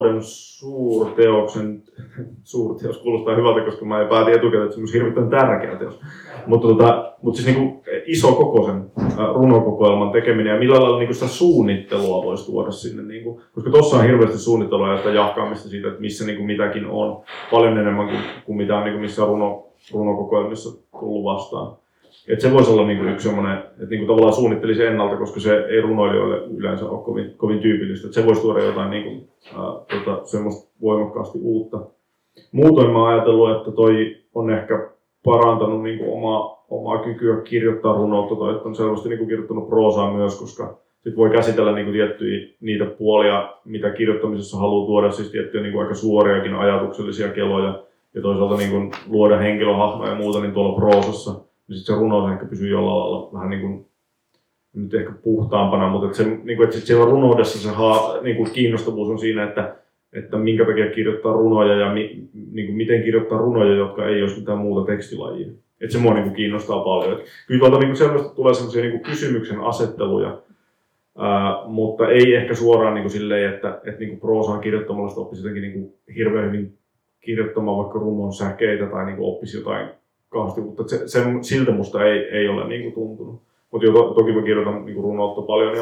suurteoksen, suurteos kuulostaa hyvältä, koska mä päätin etukäteen, että se on myös hirvittävän tärkeä teos. Mutta siis niinku iso kokoisen runokokoelman tekeminen ja millä lailla niinku sitä suunnittelua voisi tuoda sinne. Niinku, koska tuossa on hirveästi suunnittelua ja sitä jahkaamista siitä, että missä niinku mitäkin on. Paljon enemmän kuin mitä on niinku missä runokokoelmissa tullut vastaan. Et se voisi olla niinku yksi semmoinen, että niinku tavallaan suunnittelisi ennalta, koska se ei runoilijoille yleensä ole kovin tyypillistä. Et se voisi tuoda jotain niinku, semmoista voimakkaasti uutta. Muutoin mä oon ajatellut, että toi on ehkä parantanut niinku omaa kykyä kirjoittaa runoutta tai että on selvästi niinku kirjoittanut proosaa myös, koska sit voi käsitellä niinku tiettyjä niitä puolia, mitä kirjoittamisessa haluaa tuoda, siis tiettyjä niinku aika suoriakin ajatuksellisia keloja ja toisaalta niinku luoda henkilöhahmoja ja muuta niin tuolla proosassa. Ja sitten se runous ehkä pysyy jollain lailla vähän niin kuin, nyt ehkä puhtaampana, mutta että sit siellä runoudessa se niin kiinnostavuus on siinä, että minkä takia kirjoittaa runoja ja niin miten kirjoittaa runoja, jotka ei olisi mitään muuta tekstilajia. Että se mua niin kiinnostaa paljon. Et kyllä tuolta niin selvästi tulee sellaisia niin kysymyksen asetteluja, mutta ei ehkä suoraan niin silleen, että niin proosaan kirjoittamalla sitä oppisi jotenkin niin hirveän hyvin kirjoittamaan vaikka runon säkeitä tai niin oppisi jotain kauheasti, mutta siltä musta ei ole niin tuntunut. Mutta toki mä kirjoitan niin runoutta paljon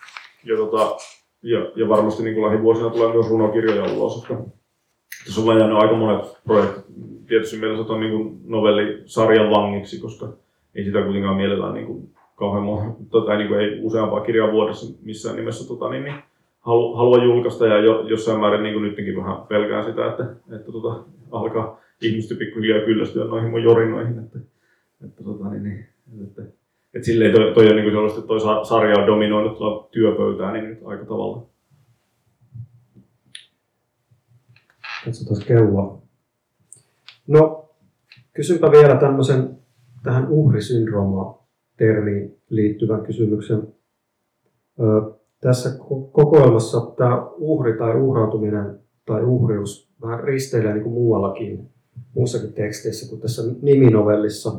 ja varmasti niin lähivuosina tulee myös runokirjoja ulos. Tässä on jäänyt aika monet projektit tietysti mielessä on niin novellisarjan vangiksi, koska ei sitä kuitenkaan mielellään niin kauhean tai niin ei useampaa kirjaa vuodessa missään nimessä halua julkaista ja jossain määrin niin nytkin vähän pelkään sitä, että alkaa ihmiset pikkuhiljaa kyllästyä noihin mun jorinoihin. Että silleen toi on niin sellaista, että toi sarja on dominoinut tuolla työpöytää niin nyt aika tavalla. Katsotaan kelloa. No, kysynpä vielä tämmöisen tähän uhrisyndrooma-termiin liittyvän kysymyksen. Tässä kokoelmassa tämä uhri tai uhrautuminen tai uhrius vähän risteilee niin kuin muussakin teksteissä kuin tässä niminovellissa.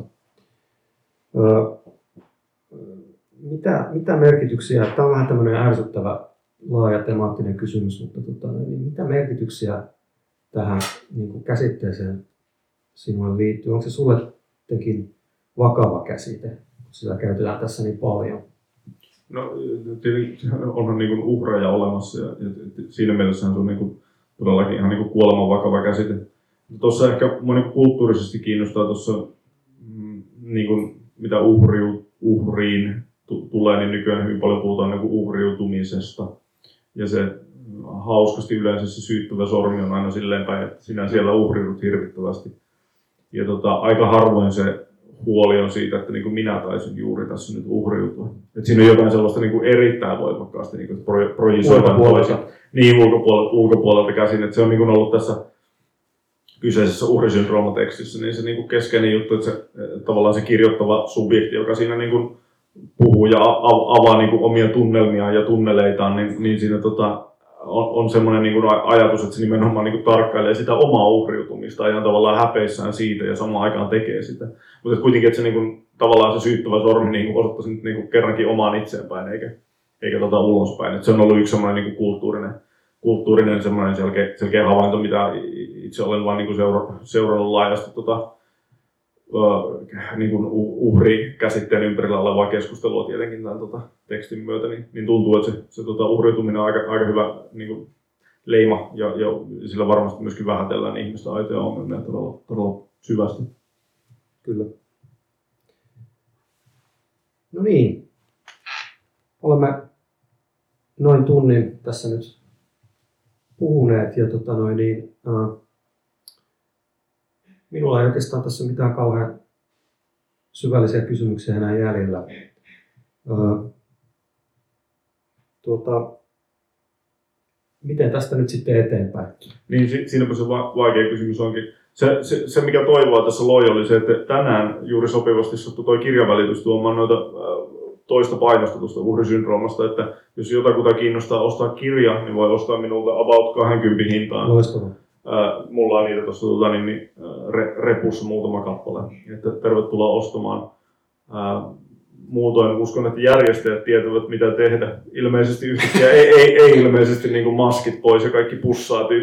Mitä merkityksiä, tämä on vähän tämmöinen ärsyttävä laaja temaattinen kysymys, mutta niin mitä merkityksiä tähän niin kuin käsitteeseen sinulle liittyy? Onko se sulle jotenkin vakava käsite, kun sitä käytetään tässä niin paljon? No onhan niin kuin uhreja olemassa ja siinä mielessä se on niin kuin todellakin ihan niin kuin kuoleman vakava käsite. Tuossa ehkä mua niin kulttuurisesti kiinnostaa tuossa, niin kuin, mitä uhriin tulee, niin nykyään hyvin paljon puhutaan niin kuin uhriutumisesta. Ja se hauskasti yleensä se syyttävä sormi on aina silleen päin, että sinä siellä uhriudut hirvittävästi. Ja aika harvoin se huoli on siitä, että niin kuin minä taisin juuri tässä nyt uhriutua. Että siinä on jotain sellaista niin kuin erittäin voimakkaasti niin projisoidaan toisin. Niin ulkopuolelta käsin. Että se on niin kuin ollut tässä kyseisessä uhrisyndroomatekstissä niin se niin kuin keskeinen juttu, että se tavallaan se kirjoittava subjekti, joka siinä niin kuin puhuu ja avaa niin kuin omia tunnelmiaan ja tunneleitaan, niin siinä on semmoinen niin kuin ajatus, että se nimenomaan niin kuin tarkkailee sitä omaa uhriutumista ihan tavallaan häpeissään siitä ja samaan aikaan tekee sitä. Mutta kuitenkin, että se niin kuin, tavallaan se syyttävä sormi niin kuin osoittaisi nyt niin kuin kerrankin omaan itseenpäin eikä ulospäin. Että se on ollut yksi semmoinen niin kuin kulttuurinen semmoinen selkeä havainto, mitä itse olen vain niin kuin seurannut laajasti niin kuin uhrikäsitteen ympärillä olevaa keskustelua tietenkin tämän tekstin myötä, niin tuntuu, että se uhriutuminen on aika hyvä niin kuin leima ja sillä varmasti myöskin vähätellään ihmistä aitoja ongelmia todella syvästi. Kyllä. No niin, olemme noin tunnin tässä nyt puhuneet ja minulla ei oikeastaan tässä mitään kauhean syvällisiä kysymyksiä enää jäljellä. Miten tästä nyt sitten eteenpäin? Niin, siinäpä se vaikea kysymys onkin. Se mikä toivoa tässä loi oli se, että tänään juuri sopivasti sattui toi kirjavälitys tuomaan noita toista painosta tuosta uhrisyndroomasta, että jos jotakuta kiinnostaa ostaa kirja, niin voi ostaa minulta about 20 hintaan. Loistavaa. Mulla on niitä tuossa repussa muutama kappale, että tervetuloa ostamaan. Muutoin uskon, että järjestäjät tietävät mitä tehdä. Ilmeisesti yhtäkkiä ei ilmeisesti niin kuin maskit pois ja kaikki pussaa